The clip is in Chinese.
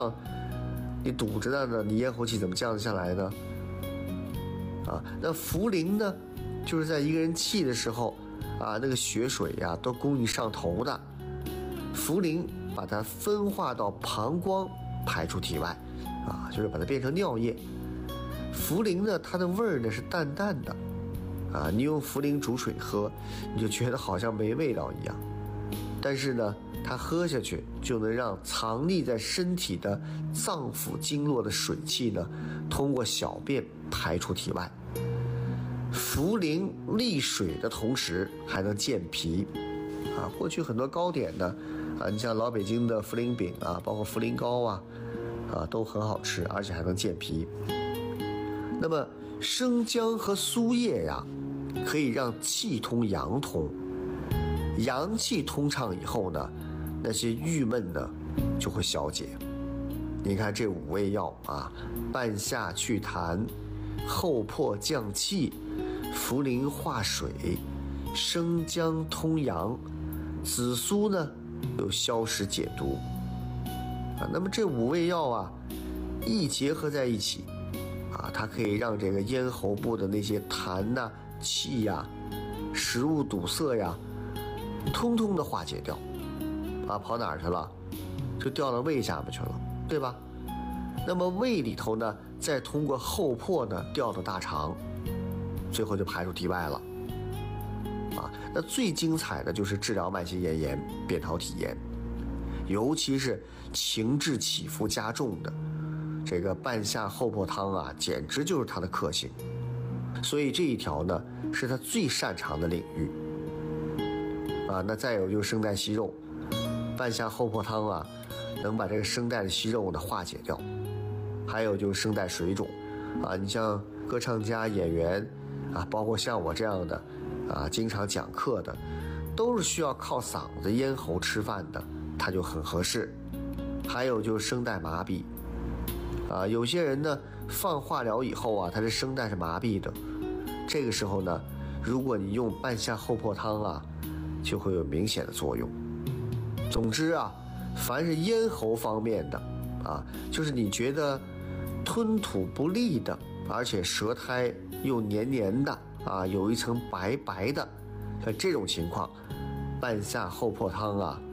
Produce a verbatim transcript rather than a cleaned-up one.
你堵着的呢，你咽喉气怎么降得下来呢？啊，那茯苓呢，就是在一个人气的时候啊，那个血水呀、啊、都供应上头的，茯苓把它分化到膀胱排出体外，啊，就是把它变成尿液。茯苓呢，它的味儿呢是淡淡的，啊，你用茯苓煮水喝，你就觉得好像没味道一样。但是呢，它喝下去就能让藏匿在身体的脏腑经络的水气呢，通过小便排出体外。茯苓利水的同时还能健脾，啊，过去很多糕点呢，啊，你像老北京的茯苓饼啊，包括茯苓糕啊，啊，都很好吃，而且还能健脾。那么生姜和苏叶呀，可以让气通阳通，阳气通畅以后呢，那些郁闷呢就会消解。你看这五味药啊，半夏祛痰，厚朴降气，茯苓化水，生姜通阳，紫苏呢有消食解毒啊。那么这五味药啊，一结合在一起啊，它可以让这个咽喉部的那些痰呐、啊、气呀、啊、食物堵塞呀，通通的化解掉啊，跑哪儿去了？就掉到胃下面去了，对吧？那么胃里头呢，再通过厚朴呢调到大肠，最后就排出体外了啊。那最精彩的就是治疗慢性咽炎、扁桃体炎，尤其是情志起伏加重的，这个半夏厚朴汤啊，简直就是它的克星。所以这一条呢，是他最擅长的领域啊。那再有就是声带息肉，半夏厚朴汤啊，能把这个声带的息肉呢化解掉。还有就是声带水肿啊，你像歌唱家、演员啊，包括像我这样的啊，经常讲课的，都是需要靠嗓子、咽喉吃饭的，它就很合适。还有就是声带麻痹啊，有些人呢放化疗以后啊，他的声带是麻痹的，这个时候呢，如果你用半夏厚朴汤啊，就会有明显的作用。总之啊，凡是咽喉方面的啊，就是你觉得吞吐不利的，而且舌苔又黏黏的啊，有一层白白的，像这种情况，半夏厚朴汤啊